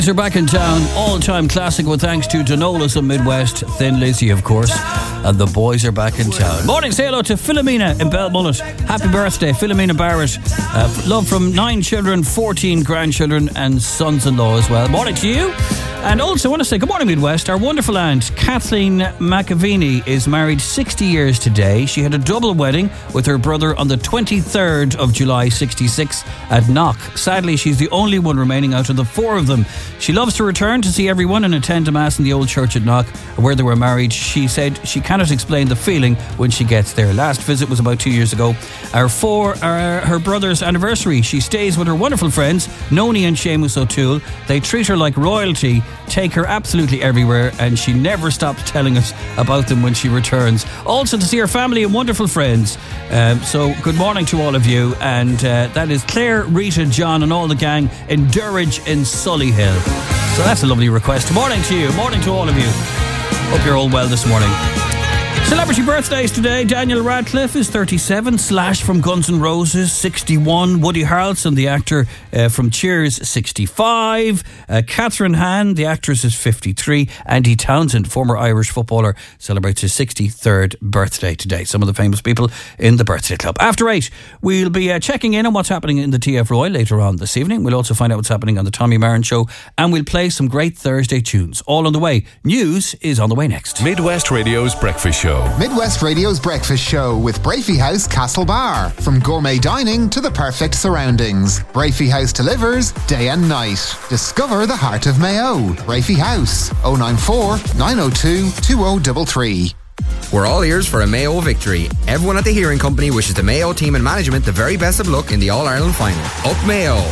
Are back in town, all-time classic with thanks to Danolas and Midwest, Thin Lizzy of course, and the boys are back in town. Morning, say hello to Philomena in Belmullet. Happy birthday, Philomena Barrett. Love from 9 children, 14 grandchildren and sons-in-law as well. Morning to you. And also I want to say good morning Midwest. Our wonderful aunt Kathleen McAvini is married 60 years today. She had a double wedding with her brother on the 23rd of July 66 at Knock. Sadly, she's the only one remaining out of the 4 of them. She loves to return to see everyone and attend a mass in the old church at Knock where they were married. She said she cannot explain the feeling when she gets there. Last visit was about 2 years ago. Her brother's anniversary. She stays with her wonderful friends Noni and Seamus O'Toole. They treat her like royalty, take her absolutely everywhere, and she never stops telling us about them when she returns. Also to see her family and wonderful friends. So good morning to all of you, and that is Claire, Rita, John and all the gang in Durridge in Sullyhill. So that's a lovely request. Morning to you, morning to all of you. Hope you're all well this morning. Celebrity birthdays today. Daniel Radcliffe is 37. Slash from Guns N' Roses, 61. Woody Harrelson, the actor from Cheers, 65. Catherine Hahn, the actress, is 53. Andy Townsend, former Irish footballer, celebrates his 63rd birthday today. Some of the famous people in the birthday club. After 8, we'll be checking in on what's happening in the TF Roy later on this evening. We'll also find out what's happening on the Tommy Marin Show, and we'll play some great Thursday tunes. All on the way. News is on the way next. Midwest Radio's Breakfast Show. Midwest Radio's Breakfast Show with Brafey House Castlebar. From gourmet dining to the perfect surroundings, Brafey House delivers day and night. Discover the heart of Mayo. Brafey House, 094 902 2033. We're all ears for a Mayo victory. Everyone at the Hearing Company wishes the Mayo team and management the very best of luck in the All-Ireland final. Up Mayo!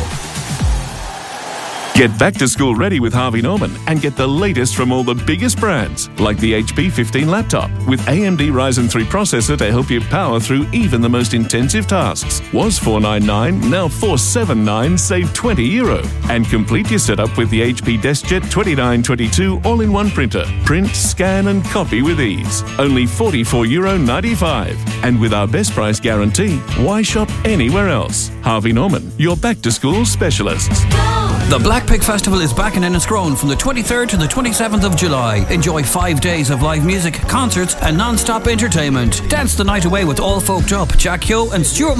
Get back to school ready with Harvey Norman and get the latest from all the biggest brands, like the HP 15 laptop with AMD Ryzen 3 processor to help you power through even the most intensive tasks. Was $499, now $479, save €20. And complete your setup with the HP DeskJet 2922 all-in-one printer. Print, scan and copy with ease. Only €44.95. And with our best price guarantee, why shop anywhere else? Harvey Norman, your back-to-school specialists. The Black Pig Festival is back in Enniscrone from the 23rd to the 27th of July. Enjoy 5 days of live music, concerts and non-stop entertainment. Dance the night away with All Folked Up, Jack Yo and Stuart